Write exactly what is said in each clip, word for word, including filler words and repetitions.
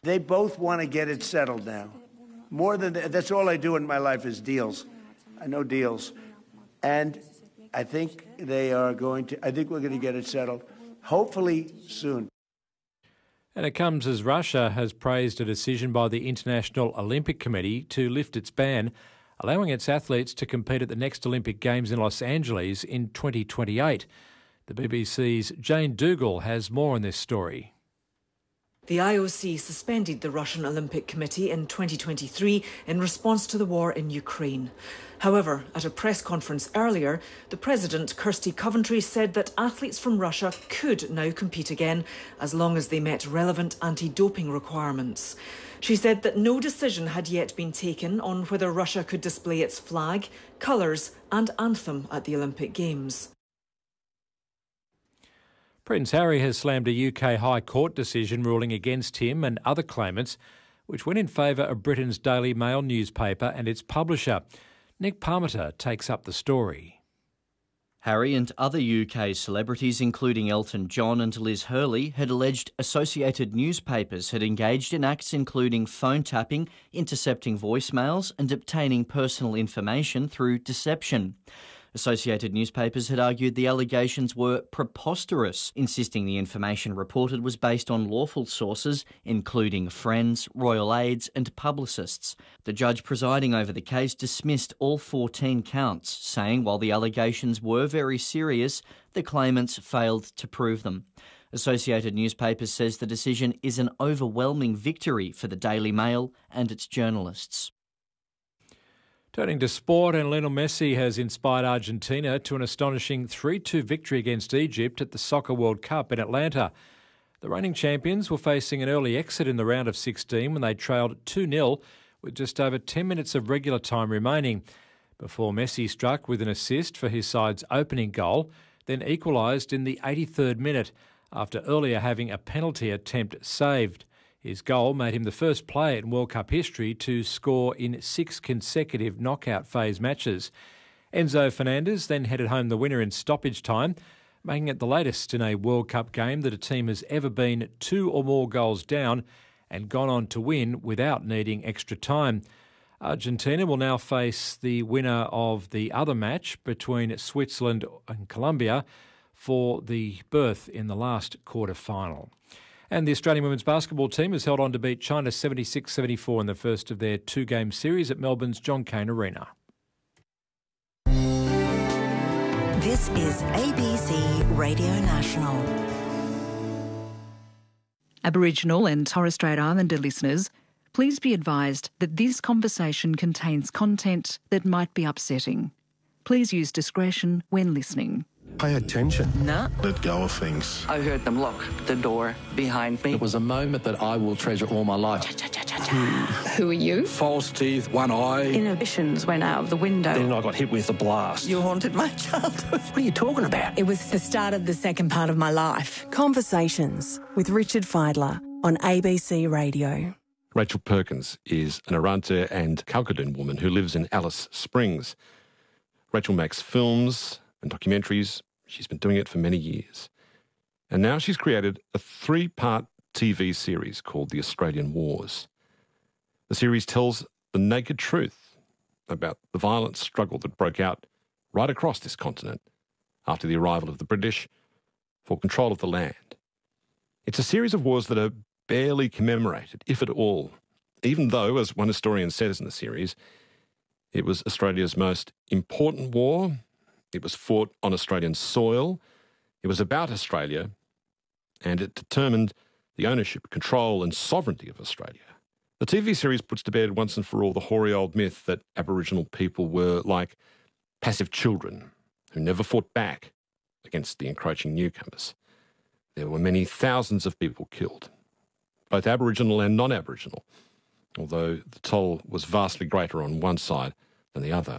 They both want to get it settled now. More than that, that's all I do in my life is deals. I know deals. And I think they are going to, I think we're going to get it settled, hopefully soon. And it comes as Russia has praised a decision by the International Olympic Committee to lift its ban, allowing its athletes to compete at the next Olympic Games in Los Angeles in twenty twenty-eight. The B B C's Jane Dougal has more on this story. The I O C suspended the Russian Olympic Committee in twenty twenty-three in response to the war in Ukraine. However, at a press conference earlier, the president, Kirsty Coventry, said that athletes from Russia could now compete again as long as they met relevant anti-doping requirements. She said that no decision had yet been taken on whether Russia could display its flag, colours and anthem at the Olympic Games. Prince Harry has slammed a U K High Court decision ruling against him and other claimants, which went in favour of Britain's Daily Mail newspaper and its publisher. Nick Parmiter takes up the story. Harry and other U K celebrities, including Elton John and Liz Hurley, had alleged Associated Newspapers had engaged in acts including phone tapping, intercepting voicemails and obtaining personal information through deception. Associated Newspapers had argued the allegations were preposterous, insisting the information reported was based on lawful sources, including friends, royal aides and publicists. The judge presiding over the case dismissed all fourteen counts, saying while the allegations were very serious, the claimants failed to prove them. Associated Newspapers says the decision is an overwhelming victory for the Daily Mail and its journalists. Turning to sport, and Lionel Messi has inspired Argentina to an astonishing three two victory against Egypt at the Soccer World Cup in Atlanta. The reigning champions were facing an early exit in the round of sixteen when they trailed two nil with just over ten minutes of regular time remaining, before Messi struck with an assist for his side's opening goal, then equalised in the eighty-third minute after earlier having a penalty attempt saved. His goal made him the first player in World Cup history to score in six consecutive knockout phase matches. Enzo Fernandez then headed home the winner in stoppage time, making it the latest in a World Cup game that a team has ever been two or more goals down and gone on to win without needing extra time. Argentina will now face the winner of the other match between Switzerland and Colombia for the berth in the last quarter-final. And the Australian women's basketball team has held on to beat China seventy-six seventy-four in the first of their two-game series at Melbourne's John Cain Arena. This is A B C Radio National. Aboriginal and Torres Strait Islander listeners, please be advised that this conversation contains content that might be upsetting. Please use discretion when listening. Pay attention. No. Let go of things. I heard them lock the door behind me. It was a moment that I will treasure all my life. Who are you? False teeth, one eye. Inhibitions went out of the window. Then I got hit with a blast. You haunted my childhood. What are you talking about? It was the start of the second part of my life. Conversations with Richard Fidler on A B C Radio. Rachel Perkins is an Arrernte and Kalkadoon woman who lives in Alice Springs. Rachel makes films and documentaries. She's been doing it for many years. And now she's created a three-part T V series called The Australian Wars. The series tells the naked truth about the violent struggle that broke out right across this continent after the arrival of the British for control of the land. It's a series of wars that are barely commemorated, if at all, even though, as one historian says in the series, it was Australia's most important war. It was fought on Australian soil. It was about Australia, and it determined the ownership, control and sovereignty of Australia. The T V series puts to bed once and for all the hoary old myth that Aboriginal people were like passive children who never fought back against the encroaching newcomers. There were many thousands of people killed, both Aboriginal and non-Aboriginal, although the toll was vastly greater on one side than the other.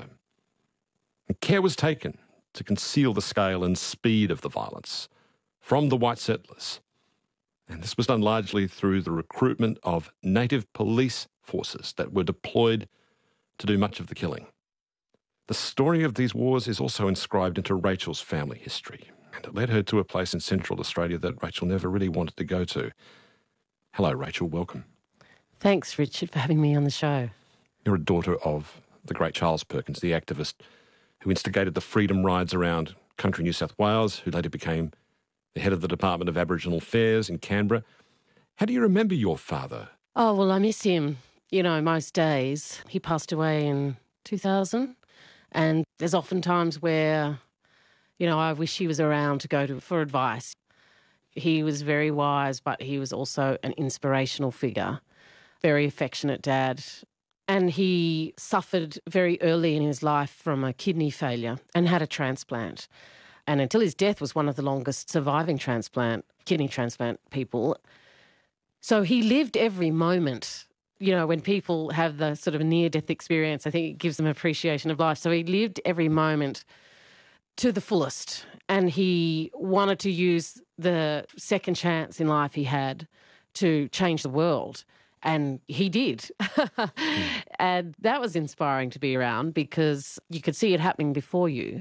And care was taken to conceal the scale and speed of the violence from the white settlers. And this was done largely through the recruitment of native police forces that were deployed to do much of the killing. The story of these wars is also inscribed into Rachel's family history, and it led her to a place in Central Australia that Rachel never really wanted to go to. Hello, Rachel. Welcome. Thanks, Richard, for having me on the show. You're a daughter of the great Charles Perkins, the activist who instigated the freedom rides around country New South Wales, who later became the head of the Department of Aboriginal Affairs in Canberra. How do you remember your father? Oh, well, I miss him, you know, most days. He passed away in two thousand, and there's often times where, you know, I wish he was around to go to for advice. He was very wise, but he was also an inspirational figure, very affectionate dad. And he suffered very early in his life from a kidney failure and had a transplant. And until his death was one of the longest surviving transplant, kidney transplant people. So he lived every moment. You know, when people have the sort of near-death experience, I think it gives them appreciation of life. So he lived every moment to the fullest. And he wanted to use the second chance in life he had to change the world. And he did. And that was inspiring to be around because you could see it happening before you.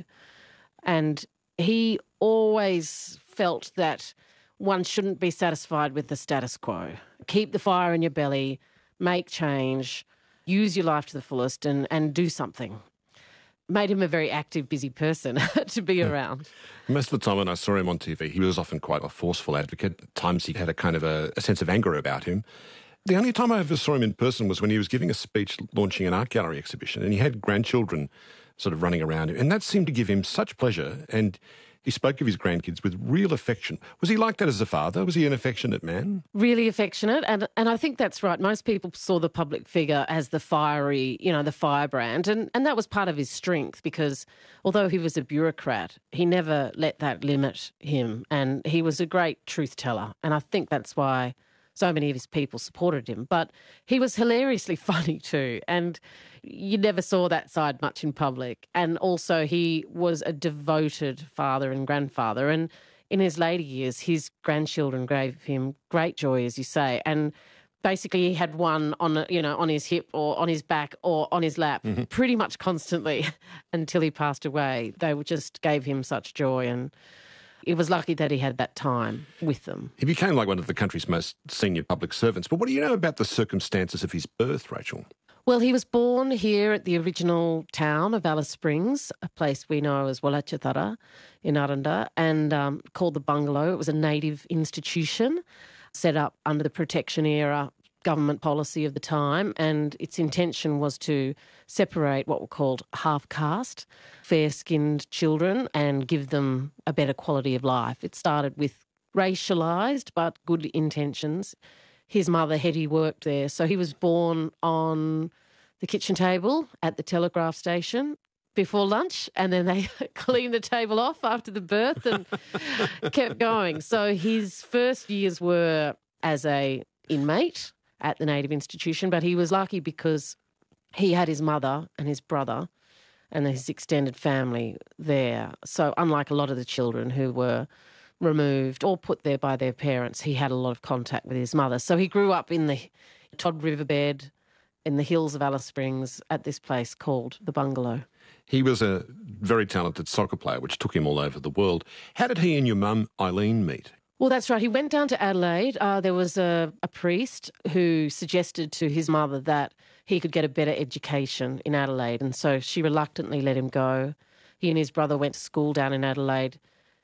And he always felt that one shouldn't be satisfied with the status quo. Keep the fire in your belly, make change, use your life to the fullest and, and do something. Made him a very active, busy person to be around. Most of the time when I saw him on T V, he was often quite a forceful advocate. At times he had a kind of a, a sense of anger about him. The only time I ever saw him in person was when he was giving a speech launching an art gallery exhibition, and he had grandchildren sort of running around him, and that seemed to give him such pleasure, and he spoke of his grandkids with real affection. Was he like that as a father? Was he an affectionate man? Really affectionate, and and I think that's right. Most people saw the public figure as the fiery, you know, the firebrand, and, and that was part of his strength because although he was a bureaucrat, he never let that limit him, and he was a great truth teller, and I think that's why so many of his people supported him. But he was hilariously funny too, and you never saw that side much in public. And also he was a devoted father and grandfather. And in his later years, his grandchildren gave him great joy, as you say. And basically he had one on, you know, on his hip or on his back or on his lap mm-hmm. pretty much constantly until he passed away. They just gave him such joy, and it was lucky that he had that time with them. He became like one of the country's most senior public servants. But what do you know about the circumstances of his birth, Rachel? Well, he was born here at the original town of Alice Springs, a place we know as Wallachatara in Aranda, and um, called the Bungalow. It was a native institution set up under the protection era government policy of the time, and its intention was to separate what were called half-caste, fair-skinned children and give them a better quality of life. It started with racialised but good intentions. His mother, Hetty, worked there, so he was born on the kitchen table at the telegraph station before lunch, and then they cleaned the table off after the birth and kept going. So his first years were as a inmate at the native institution, but he was lucky because he had his mother and his brother and his extended family there. So unlike a lot of the children who were removed or put there by their parents, he had a lot of contact with his mother. So he grew up in the Todd Riverbed in the hills of Alice Springs at this place called the Bungalow. He was a very talented soccer player, which took him all over the world. How did he and your mum, Eileen, meet? Well, that's right. He went down to Adelaide. Uh, there was a, a priest who suggested to his mother that he could get a better education in Adelaide, and so she reluctantly let him go. He and his brother went to school down in Adelaide,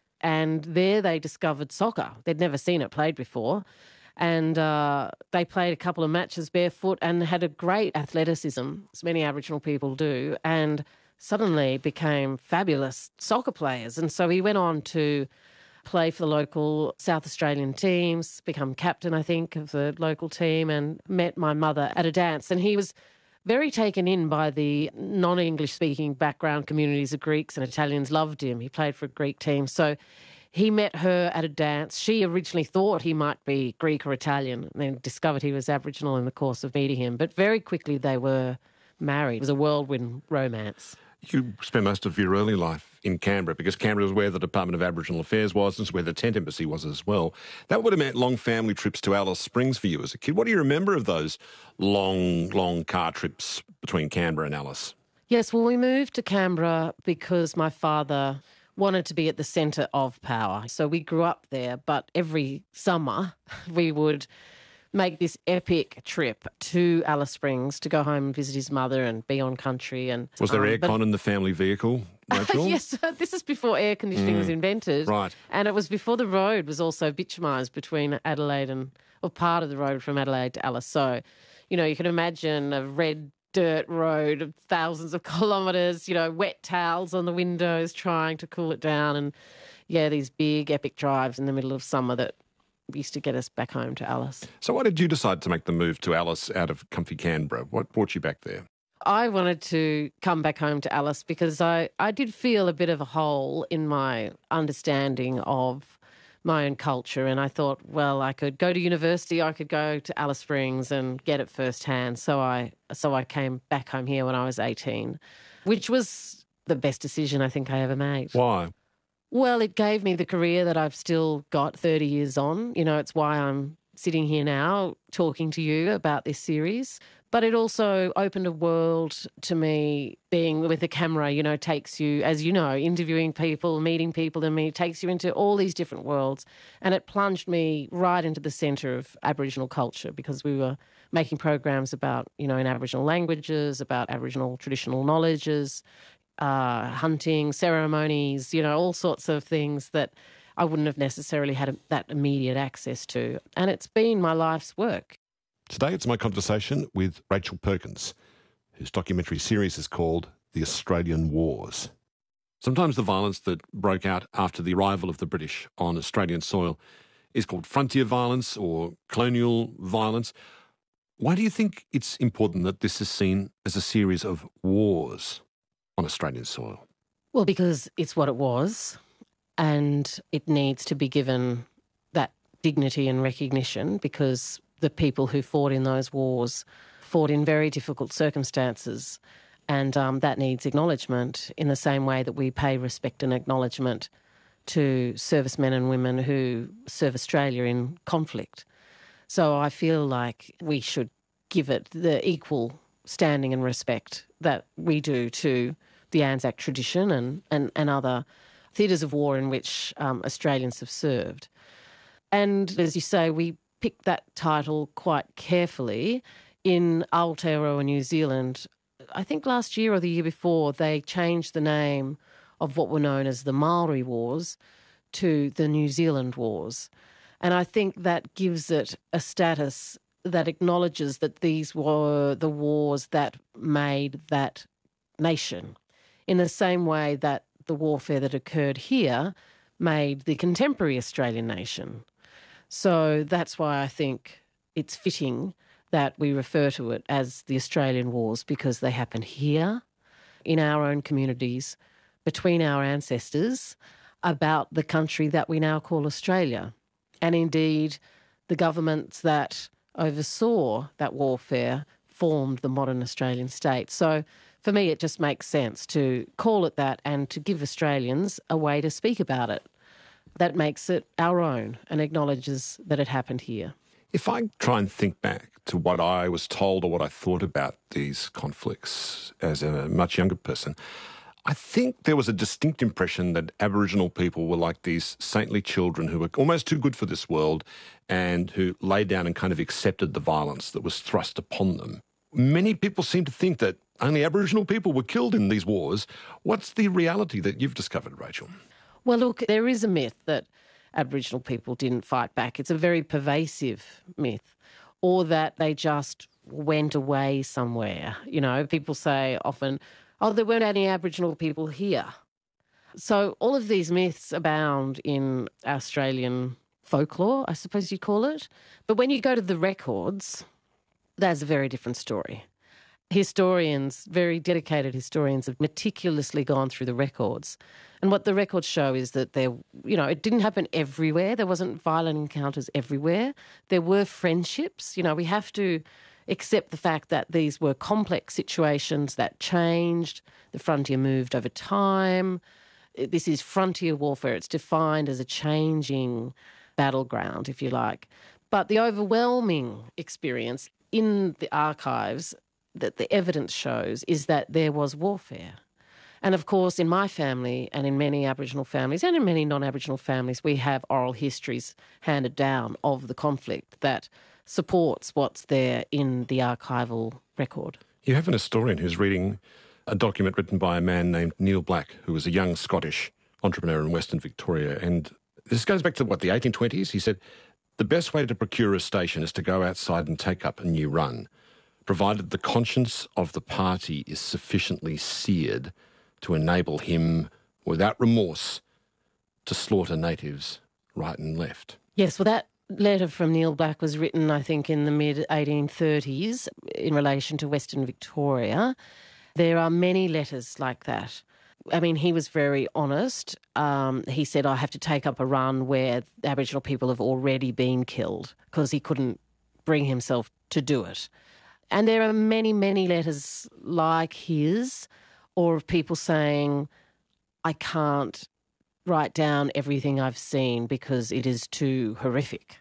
and there they discovered soccer. They'd never seen it played before, and uh, they played a couple of matches barefoot and had a great athleticism, as many Aboriginal people do, and suddenly became fabulous soccer players. And so he went on to play for the local South Australian teams, become captain, I think, of the local team, and met my mother at a dance. And he was very taken in by the non-English speaking background communities. The Greeks and Italians loved him. He played for a Greek team. So he met her at a dance. She originally thought he might be Greek or Italian, and then discovered he was Aboriginal in the course of meeting him. But very quickly they were married. It was a whirlwind romance. You spent most of your early life in Canberra because Canberra was where the Department of Aboriginal Affairs was and where the Tent Embassy was as well. That would have meant long family trips to Alice Springs for you as a kid. What do you remember of those long, long car trips between Canberra and Alice? Yes, well, we moved to Canberra because my father wanted to be at the centre of power. So we grew up there, but every summer we would make this epic trip to Alice Springs to go home and visit his mother and be on country. And Was there um, aircon but- in the family vehicle, Rachel? Yes, this is before air conditioning Mm. was invented. Right. And it was before the road was also bitumised between Adelaide and, or part of the road from Adelaide to Alice. So, you know, you can imagine a red dirt road of thousands of kilometres, you know, wet towels on the windows trying to cool it down. And, yeah, these big epic drives in the middle of summer that used to get us back home to Alice. So why did you decide to make the move to Alice out of comfy Canberra? What brought you back there? I wanted to come back home to Alice because I, I did feel a bit of a hole in my understanding of my own culture, and I thought, well, I could go to university, I could go to Alice Springs and get it firsthand. So I so I came back home here when I was eighteen, which was the best decision I think I ever made. Why? Well, it gave me the career that I've still got thirty years on. You know, it's why I'm sitting here now talking to you about this series. But it also opened a world to me. Being with a camera, you know, takes you, as you know, interviewing people, meeting people, and me takes you into all these different worlds. And it plunged me right into the centre of Aboriginal culture because we were making programs about, you know, in Aboriginal languages, about Aboriginal traditional knowledges, uh, hunting, ceremonies, you know, all sorts of things that I wouldn't have necessarily had a, that immediate access to. And it's been my life's work. Today it's my conversation with Rachel Perkins, whose documentary series is called The Australian Wars. Sometimes the violence that broke out after the arrival of the British on Australian soil is called frontier violence or colonial violence. Why do you think it's important that this is seen as a series of wars on Australian soil? Well, because it's what it was, and it needs to be given that dignity and recognition because the people who fought in those wars fought in very difficult circumstances, and um, that needs acknowledgement in the same way that we pay respect and acknowledgement to servicemen and women who serve Australia in conflict. So I feel like we should give it the equal standing and respect that we do to the Anzac tradition and, and, and other theatres of war in which um, Australians have served. And as you say, we picked that title quite carefully. In Aotearoa, New Zealand, I think last year or the year before, they changed the name of what were known as the Maori Wars to the New Zealand Wars. And I think that gives it a status that acknowledges that these were the wars that made that nation, in the same way that the warfare that occurred here made the contemporary Australian nation. So that's why I think it's fitting that we refer to it as the Australian Wars, because they happened here, in our own communities, between our ancestors, about the country that we now call Australia. And indeed, the governments that oversaw that warfare formed the modern Australian state. So for me, it just makes sense to call it that and to give Australians a way to speak about it. That makes it our own and acknowledges that it happened here. If I try and think back to what I was told or what I thought about these conflicts as a much younger person, I think there was a distinct impression that Aboriginal people were like these saintly children who were almost too good for this world and who laid down and kind of accepted the violence that was thrust upon them. Many people seem to think that only Aboriginal people were killed in these wars. What's the reality that you've discovered, Rachel? Well, look, there is a myth that Aboriginal people didn't fight back. It's a very pervasive myth, or that they just went away somewhere. You know, people say often, oh, there weren't any Aboriginal people here. So all of these myths abound in Australian folklore, I suppose you'd call it. But when you go to the records, that's a very different story. Historians, very dedicated historians, have meticulously gone through the records. And what the records show is that there, you know, it didn't happen everywhere. There wasn't violent encounters everywhere. There were friendships. You know, we have to accept the fact that these were complex situations that changed. The frontier moved over time. This is frontier warfare. It's defined as a changing battleground, if you like. But the overwhelming experience in the archives that the evidence shows is that there was warfare. And of course, in my family and in many Aboriginal families and in many non-Aboriginal families, we have oral histories handed down of the conflict that supports what's there in the archival record. You have an historian who's reading a document written by a man named Neil Black, who was a young Scottish entrepreneur in Western Victoria. And this goes back to, what, the eighteen twenties? He said, the best way to procure a station is to go outside and take up a new run, provided the conscience of the party is sufficiently seared to enable him, without remorse, to slaughter natives right and left. Yes, well, that letter from Neil Black was written, I think, in the mid eighteen thirties in relation to Western Victoria. There are many letters like that. I mean, he was very honest. Um, he said, I have to take up a run where Aboriginal people have already been killed, because he couldn't bring himself to do it. And there are many, many letters like his, or of people saying, I can't write down everything I've seen because it is too horrific.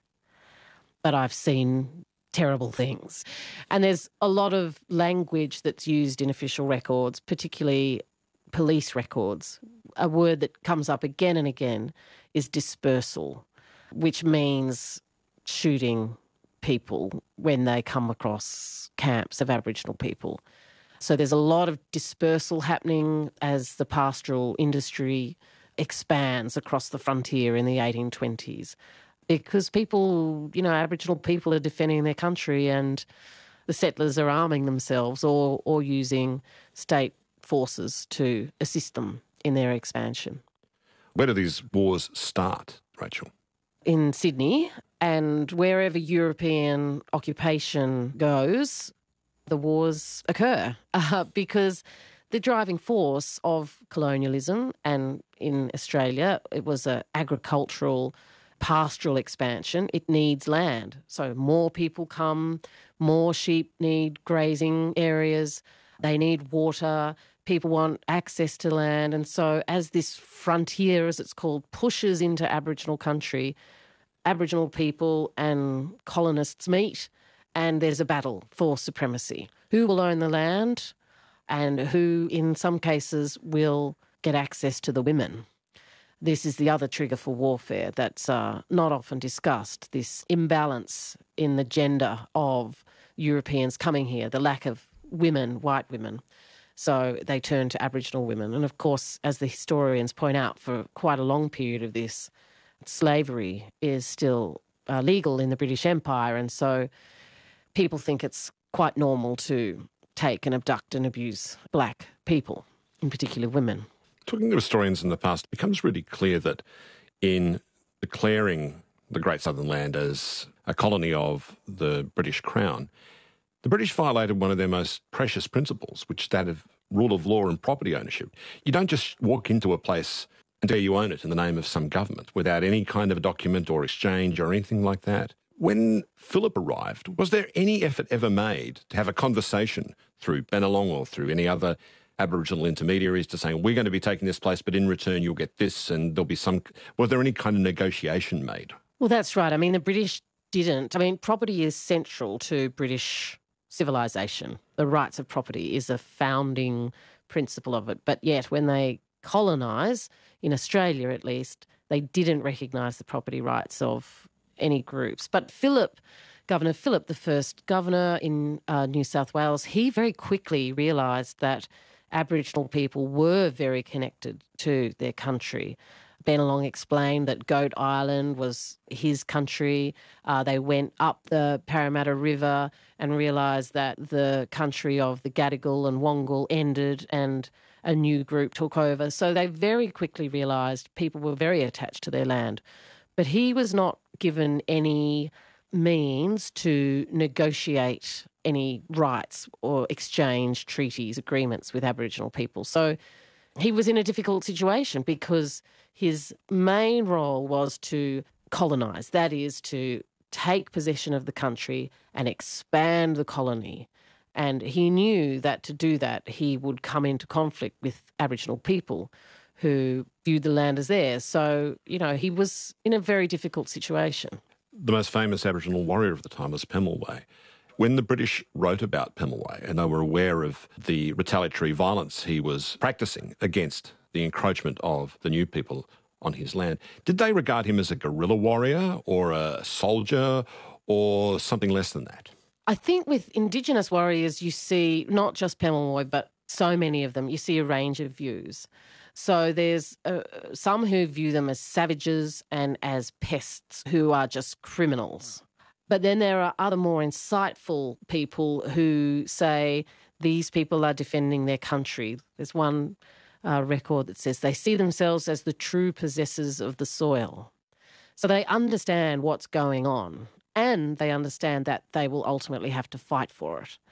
But I've seen terrible things. And there's a lot of language that's used in official records, particularly police records. A word that comes up again and again is dispersal, which means shooting people when they come across camps of Aboriginal people. So there's a lot of dispersal happening as the pastoral industry expands across the frontier in the eighteen twenties, because people, you know, Aboriginal people are defending their country and the settlers are arming themselves or or using state forces to assist them in their expansion. Where do these wars start, Rachel? In Sydney, and wherever European occupation goes, the wars occur uh, because the driving force of colonialism, and in Australia it was an agricultural, pastoral expansion. It needs land. So more people come, more sheep need grazing areas, they need water, people want access to land. And so as this frontier, as it's called, pushes into Aboriginal country, Aboriginal people and colonists meet and there's a battle for supremacy. Who will own the land and who, in some cases, will get access to the women? This is the other trigger for warfare that's uh, not often discussed, this imbalance in the gender of Europeans coming here, the lack of women, white women. So they turn to Aboriginal women. And of course, as the historians point out, for quite a long period of this, slavery is still uh, legal in the British Empire. And so people think it's quite normal to take and abduct and abuse black people, in particular women. Talking to historians in the past, it becomes really clear that in declaring the Great Southern Land as a colony of the British Crown, the British violated one of their most precious principles, which is that of rule of law and property ownership. You don't just walk into a place and say you own it in the name of some government without any kind of a document or exchange or anything like that. When Phillip arrived, was there any effort ever made to have a conversation through Bennelong or through any other Aboriginal intermediaries to say, we're going to be taking this place, but in return you'll get this, and there'll be some... Was there any kind of negotiation made? Well, that's right. I mean, the British didn't. I mean, property is central to British civilization. The rights of property is a founding principle of it. But yet, when they colonise, in Australia at least, they didn't recognise the property rights of any groups. But Phillip, Governor Phillip, the first governor in uh, New South Wales, he very quickly realised that Aboriginal people were very connected to their country. Bennelong explained that Goat Island was his country. Uh, they went up the Parramatta River and realised that the country of the Gadigal and Wongal ended and a new group took over. So they very quickly realised people were very attached to their land. But he was not given any means to negotiate any rights or exchange treaties, agreements with Aboriginal people. So he was in a difficult situation because his main role was to colonise, that is, to take possession of the country and expand the colony. And he knew that to do that, he would come into conflict with Aboriginal people who viewed the land as theirs. So, you know, he was in a very difficult situation. The most famous Aboriginal warrior of the time was Pemulwuy. When the British wrote about Pemulwuy and they were aware of the retaliatory violence he was practising against the encroachment of the new people on his land, did they regard him as a guerrilla warrior or a soldier or something less than that? I think with Indigenous warriors, you see not just Pemulwuy, but so many of them, you see a range of views. So there's uh, some who view them as savages and as pests who are just criminals. But then there are other more insightful people who say these people are defending their country. There's one uh, record that says they see themselves as the true possessors of the soil. So they understand what's going on and they understand that they will ultimately have to fight for it.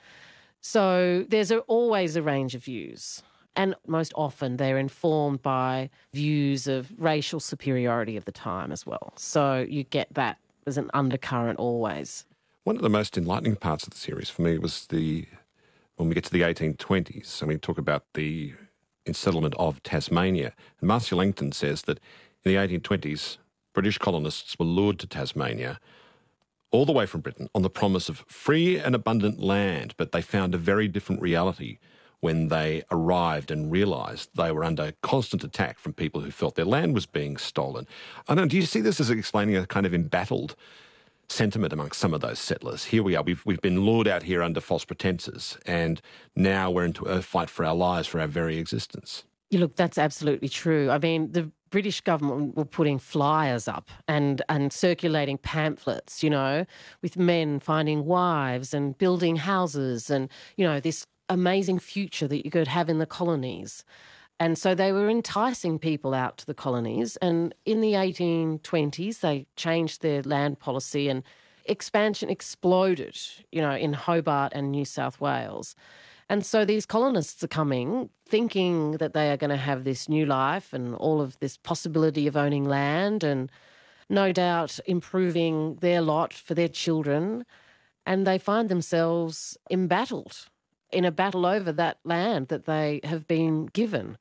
So there's a, always a range of views. And most often they're informed by views of racial superiority of the time as well. So you get that as an undercurrent always. One of the most enlightening parts of the series for me was the when we get to the eighteen twenties and we talk about the settlement of Tasmania. And Marcia Langton says that in the eighteen twenties, British colonists were lured to Tasmania all the way from Britain on the promise of free and abundant land, but they found a very different reality when they arrived and realised they were under constant attack from people who felt their land was being stolen. I don't know, do you see this as explaining a kind of embattled sentiment amongst some of those settlers? Here we are, we've, we've been lured out here under false pretences, and now we're into a fight for our lives, for our very existence. You look, that's absolutely true. I mean, the British government were putting flyers up and, and circulating pamphlets, you know, with men finding wives and building houses and, you know, this amazing future that you could have in the colonies. And so they were enticing people out to the colonies. And in the eighteen twenties, they changed their land policy and expansion exploded, you know, in Hobart and New South Wales. And so these colonists are coming thinking that they are going to have this new life and all of this possibility of owning land and no doubt improving their lot for their children. And they find themselves embattled in a battle over that land that they have been given.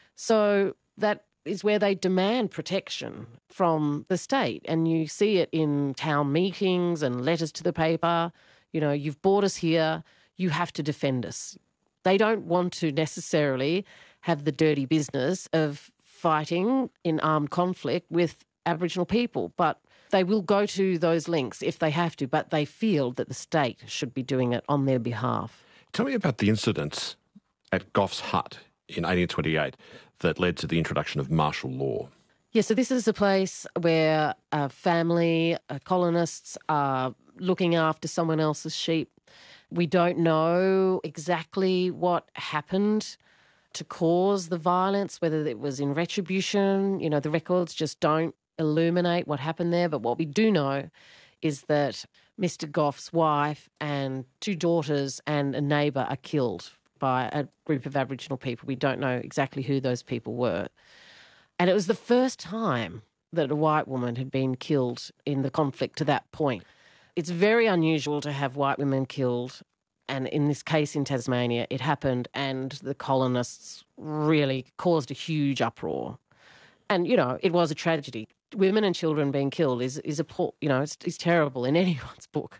So that is where they demand protection from the state. And you see it in town meetings and letters to the paper. You know, you've brought us here, you have to defend us. They don't want to necessarily have the dirty business of fighting in armed conflict with Aboriginal people, but they will go to those lengths if they have to, but they feel that the state should be doing it on their behalf. Tell me about the incident at Goff's Hut in eighteen twenty-eight that led to the introduction of martial law. Yeah, so this is a place where a family, uh, colonists are looking after someone else's sheep. We don't know exactly what happened to cause the violence, whether it was in retribution. You know, the records just don't illuminate what happened there. But what we do know is that Mister Goff's wife and two daughters and a neighbour are killed by a group of Aboriginal people. We don't know exactly who those people were. And it was the first time that a white woman had been killed in the conflict to that point. It's very unusual to have white women killed, and in this case in Tasmania, it happened, and the colonists really caused a huge uproar. And, you know, it was a tragedy. Women and children being killed is, is a poor, you know, it's, it's terrible in anyone's book.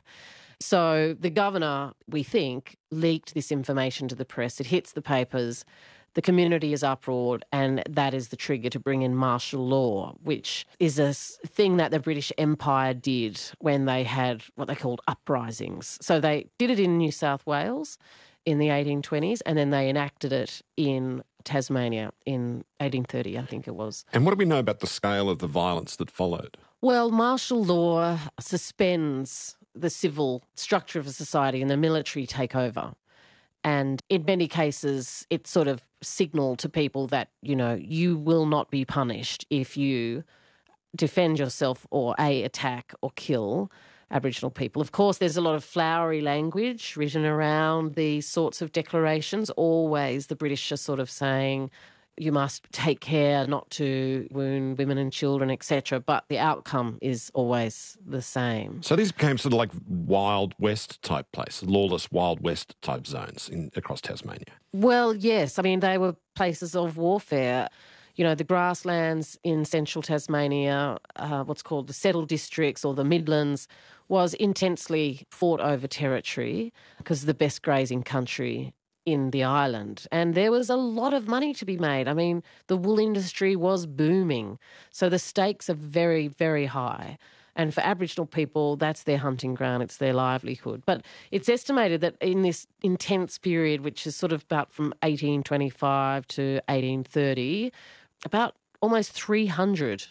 So the governor, we think, leaked this information to the press. It hits the papers. The community is uproared, and that is the trigger to bring in martial law, which is a thing that the British Empire did when they had what they called uprisings. So they did it in New South Wales in the eighteen twenties, and then they enacted it in Tasmania in eighteen thirty, I think it was. And what do we know about the scale of the violence that followed? Well, martial law suspends the civil structure of a society and the military take over. And in many cases, it sort of signalled to people that, you know, you will not be punished if you defend yourself or, A, attack or kill Aboriginal people. Of course, there's a lot of flowery language written around these sorts of declarations. Always the British are sort of saying you must take care not to wound women and children, et cetera. But the outcome is always the same. So these became sort of like Wild West type places, lawless Wild West type zones in, across Tasmania. Well, yes. I mean, they were places of warfare. You know, the grasslands in central Tasmania, uh, what's called the settled districts or the Midlands, was intensely fought over territory because of the best grazing country in the island. And there was a lot of money to be made. I mean, the wool industry was booming. So the stakes are very, very high. And for Aboriginal people, that's their hunting ground, it's their livelihood. But it's estimated that in this intense period, which is sort of about from eighteen twenty-five to eighteen thirty, about almost three hundred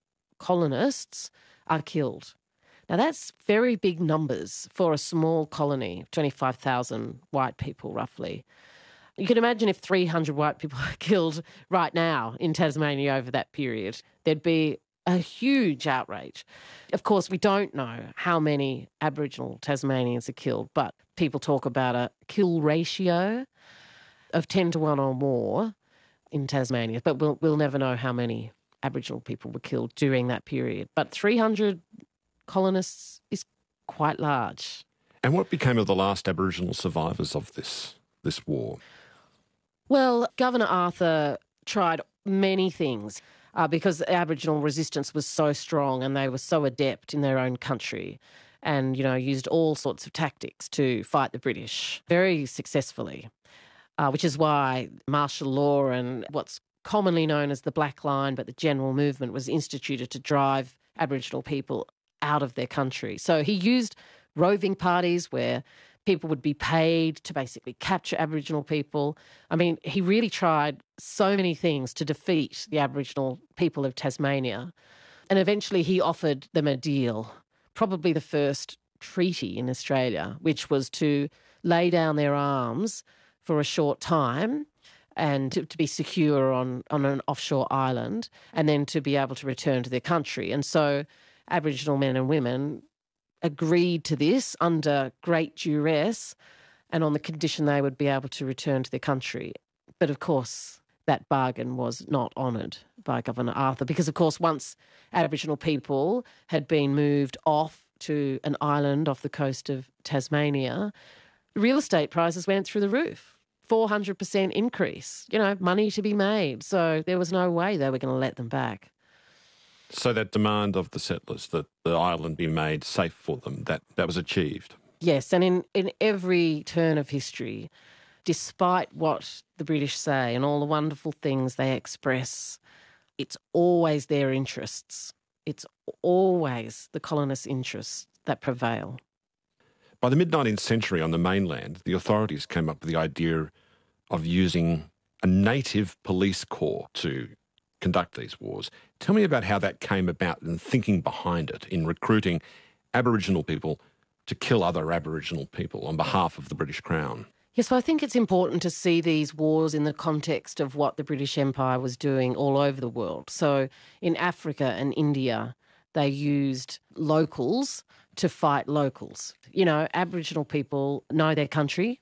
colonists are killed. Now, that's very big numbers for a small colony, twenty-five thousand white people roughly. You can imagine if three hundred white people are killed right now in Tasmania over that period, there'd be a huge outrage. Of course, we don't know how many Aboriginal Tasmanians are killed, but people talk about a kill ratio of ten to one or more in Tasmania, but we'll, we'll never know how many Aboriginal people were killed during that period. But three hundred colonists is quite large. And what became of the last Aboriginal survivors of this, this war? Well, Governor Arthur tried many things. Uh, because Aboriginal resistance was so strong and they were so adept in their own country and, you know, used all sorts of tactics to fight the British very successfully, uh, which is why martial law and what's commonly known as the Black Line, but the general movement, was instituted to drive Aboriginal people out of their country. So he used roving parties where people would be paid to basically capture Aboriginal people. I mean, he really tried so many things to defeat the Aboriginal people of Tasmania. And eventually he offered them a deal, probably the first treaty in Australia, which was to lay down their arms for a short time and to, to be secure on, on an offshore island and then to be able to return to their country. And so Aboriginal men and women agreed to this under great duress and on the condition they would be able to return to their country. But of course, that bargain was not honoured by Governor Arthur because, of course, once Aboriginal people had been moved off to an island off the coast of Tasmania, real estate prices went through the roof. four hundred percent increase, you know, money to be made. So there was no way they were going to let them back. So that demand of the settlers that the island be made safe for them, that, that was achieved? Yes, and in, in every turn of history, despite what the British say and all the wonderful things they express, it's always their interests. It's always the colonists' interests that prevail. By the mid-nineteenth century on the mainland, the authorities came up with the idea of using a native police corps to conduct these wars. Tell me about how that came about and thinking behind it in recruiting Aboriginal people to kill other Aboriginal people on behalf of the British Crown. Yes, so I think it's important to see these wars in the context of what the British Empire was doing all over the world. So in Africa and India, they used locals to fight locals. You know, Aboriginal people know their country.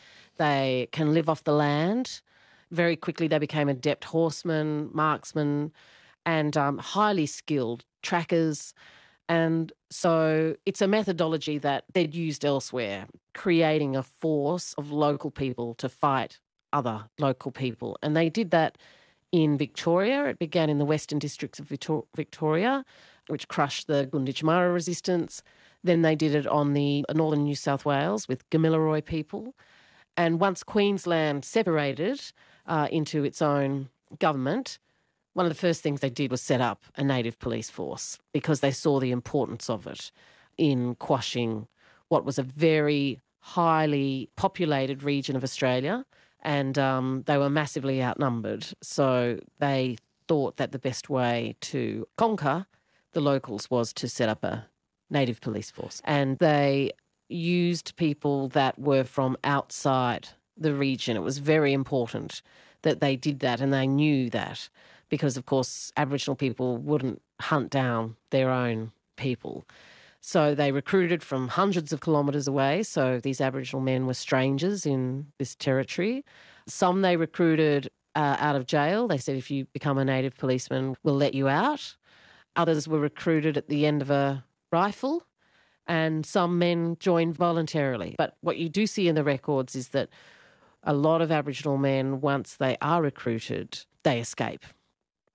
They can live off the land. Very quickly they became adept horsemen, marksmen, and um, highly skilled trackers. And so it's a methodology that they'd used elsewhere, creating a force of local people to fight other local people. And they did that in Victoria. It began in the Western Districts of Victoria, which crushed the Gunditjmara resistance. Then they did it on the northern New South Wales with Gamilaroi people. And once Queensland separated uh, into its own government, one of the first things they did was set up a native police force because they saw the importance of it in quashing what was a very highly populated region of Australia, and um, they were massively outnumbered. So they thought that the best way to conquer the locals was to set up a native police force. And they used people that were from outside the region. It was very important that they did that, and they knew that because, of course, Aboriginal people wouldn't hunt down their own people. So they recruited from hundreds of kilometres away. So these Aboriginal men were strangers in this territory. Some they recruited uh, out of jail. They said, if you become a native policeman, we'll let you out. Others were recruited at the end of a rifle, and some men joined voluntarily. But what you do see in the records is that a lot of Aboriginal men, once they are recruited, they escape.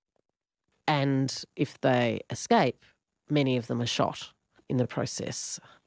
And if they escape, many of them are shot in the process.